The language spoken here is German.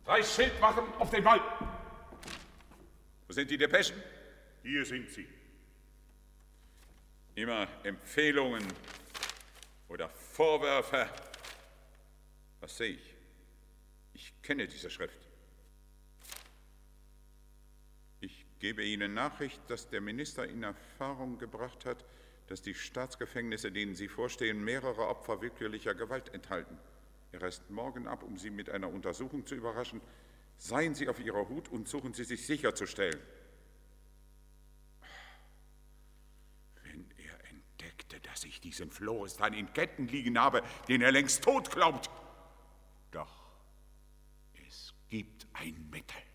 3 Schildwachen auf den Wall. Wo sind die Depeschen? Hier sind sie. Immer Empfehlungen oder Vorwürfe. Was sehe ich? Ich kenne diese Schrift. Ich gebe Ihnen Nachricht, dass der Minister in Erfahrung gebracht hat, dass die Staatsgefängnisse, denen Sie vorstehen, mehrere Opfer willkürlicher Gewalt enthalten. Er reist morgen ab, um Sie mit einer Untersuchung zu überraschen. Seien Sie auf Ihrer Hut und suchen Sie sich sicherzustellen. Wenn er entdeckte, dass ich diesen Florestan in Ketten liegen habe, den er längst tot glaubt. Doch es gibt ein Mittel.